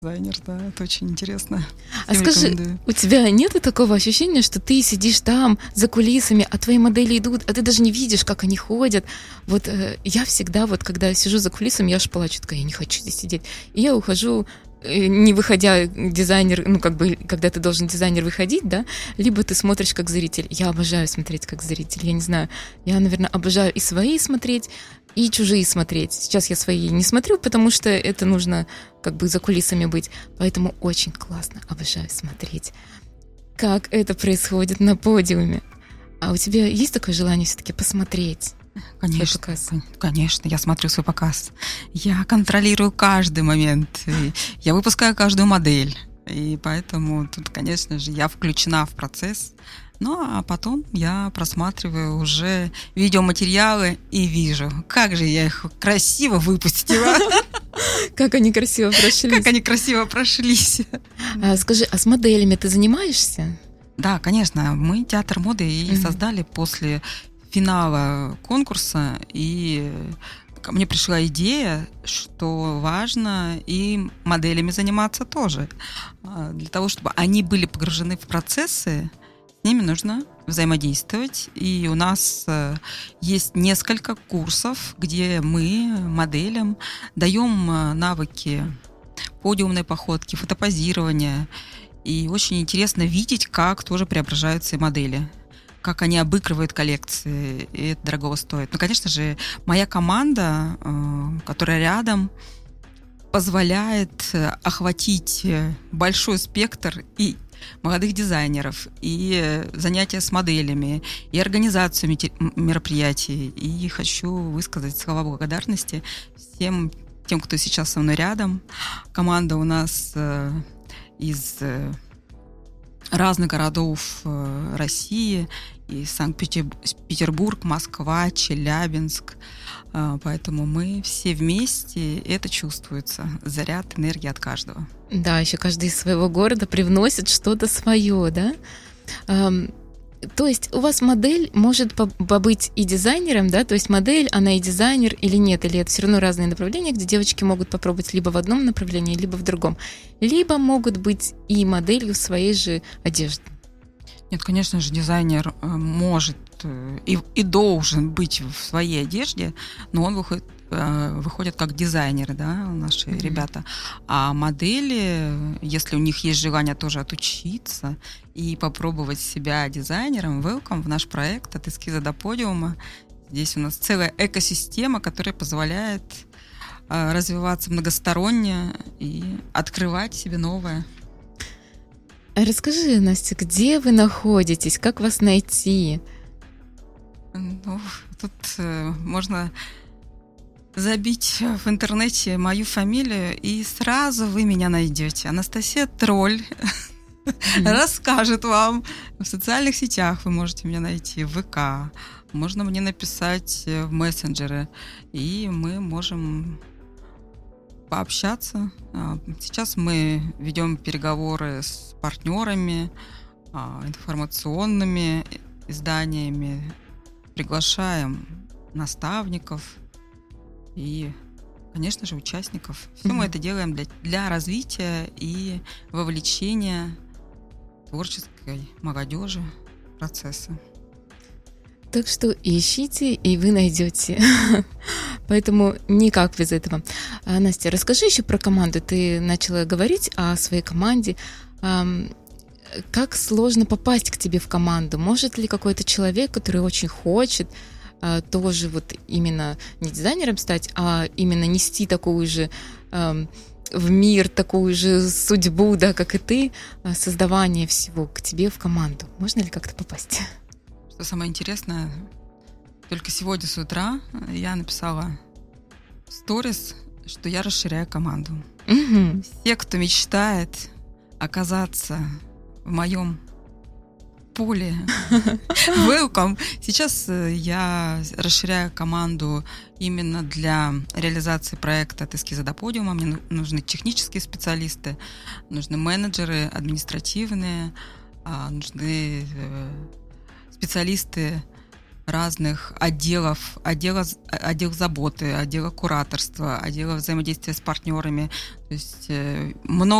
Дизайнер, да, это очень интересно. А скажи, у тебя нет такого ощущения, что ты сидишь там за кулисами, а твои модели идут, а ты даже не видишь, как они ходят? Вот я всегда, вот когда сижу за кулисами, я аж плачу, такая, я не хочу здесь сидеть. И я ухожу, не выходя дизайнер, ну как бы, когда ты должен дизайнер выходить, да, либо ты смотришь как зритель. Я обожаю смотреть как зритель, я не знаю, я, наверное, обожаю и свои смотреть, и чужие смотреть. Сейчас я свои не смотрю, потому что это нужно как бы за кулисами быть. Поэтому очень классно, обожаю смотреть, как это происходит на подиуме. А у тебя есть такое желание все-таки посмотреть? Конечно, конечно, я смотрю свой показ. Я контролирую каждый момент. Я выпускаю каждую модель. И поэтому тут, конечно же, я включена в процесс. Ну, а потом я просматриваю уже видеоматериалы и вижу, как же я их красиво выпустила. Как они красиво прошлись. Как они красиво прошлись. Скажи, а с моделями ты занимаешься? Да, конечно. Мы театр моды и создали после финала конкурса. И ко мне пришла идея, что важно и моделями заниматься тоже. Для того, чтобы они были погружены в процессы, с ними нужно взаимодействовать. И у нас есть несколько курсов, где мы моделям даем навыки подиумной походки, фотопозирования. И очень интересно видеть, как тоже преображаются и модели, как они обыгрывают коллекции, и это дорого стоит. Ну, конечно же, моя команда, которая рядом, позволяет охватить большой спектр и молодых дизайнеров, и занятия с моделями, и организацию мероприятий. И хочу высказать слова благодарности всем тем, кто сейчас со мной рядом. Команда у нас из разных городов России, и Санкт-Петербург, Москва, Челябинск. Поэтому мы все вместе, это чувствуется, заряд энергии от каждого. Да, еще каждый из своего города привносит что-то свое, да? То есть у вас модель может побыть и дизайнером, да? То есть модель, она и дизайнер или нет? Или это все равно разные направления, где девочки могут попробовать либо в одном направлении, либо в другом? Либо могут быть и моделью своей же одежды? Нет, конечно же, дизайнер может и должен быть в своей одежде, но он выходит как дизайнеры, да, наши ребята. А модели, если у них есть желание тоже отучиться и попробовать себя дизайнером, welcome в наш проект «От эскиза до подиума». Здесь у нас целая экосистема, которая позволяет развиваться многосторонне и открывать себе новое. Расскажи, Настя, где вы находитесь, как вас найти? Ну, тут можно забить в интернете мою фамилию, и сразу вы меня найдете. Анастасия Тролль расскажет вам. В социальных сетях вы можете меня найти, в ВК. Можно мне написать в мессенджеры, и мы можем пообщаться. Сейчас мы ведем переговоры с партнерами, информационными изданиями, приглашаем наставников и, конечно же, участников. Все мы это делаем для развития и вовлечения творческой молодежи в процессы. Так что ищите, и вы найдете. Поэтому никак без этого. Настя, расскажи еще про команду. Ты начала говорить о своей команде. Как сложно попасть к тебе в команду? Может ли какой-то человек, который очень хочет тоже вот именно не дизайнером стать, а именно нести такую же в мир, такую же судьбу, да, как и ты, создавание всего к тебе в команду? Можно ли как-то попасть? Что самое интересное, только сегодня с утра я написала в сторис, что я расширяю команду. Все, кто мечтает оказаться в моем поле, welcome. Сейчас я расширяю команду именно для реализации проекта «От эскиза до подиума». Мне нужны технические специалисты, нужны менеджеры административные, нужны специалисты разных отделов, отдел заботы, отдела кураторства, отдела взаимодействия с партнерами. То есть много